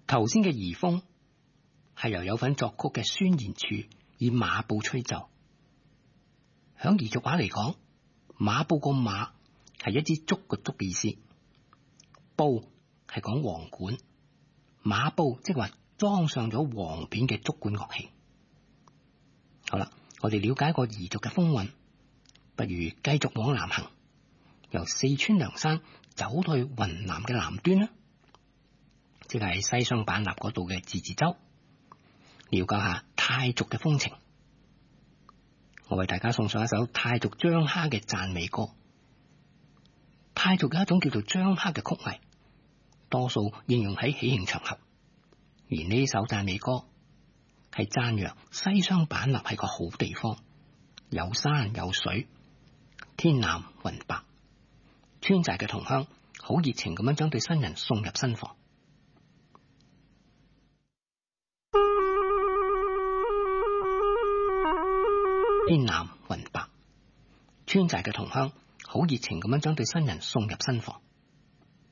頭先嘅移風係由有份作曲嘅孫延柱以馬步吹奏。響彝族話嚟講，馬步個馬係一支竹個竹嘅意思，步係講簧管，馬步即係話裝上咗簧片嘅竹管樂器。好啦，我哋了解過彝族嘅風韻，不如繼續往南行，由四川涼山走到去雲南嘅南端啦，即係西雙版納嗰度嘅自治州，了解下泰族嘅風情。我為大家送上一首泰族張蝦嘅讚美歌。泰族有一種叫做張蝦嘅曲藝，多數應用喺喜慶場合，而呢首讚美歌係讚揚西雙版納係個好地方，有山有水，天藍雲白。村寨嘅同鄉好熱情咁樣將對新人送入新房。天藍雲白，村寨嘅同鄉好熱情咁樣將對新人送入新房。